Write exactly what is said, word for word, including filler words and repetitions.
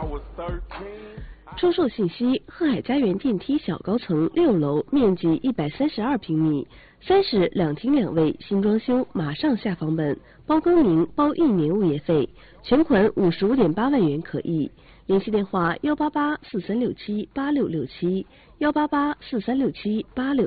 出售信息：鹤海家园电梯小高层六楼，面积一百三十二平米，三室两厅两卫，新装修，马上下房本，包更名，包一年物业费，全款五十五点八万元可议。联系电话：幺八八四三六七八六六七，幺八八四三六七八六。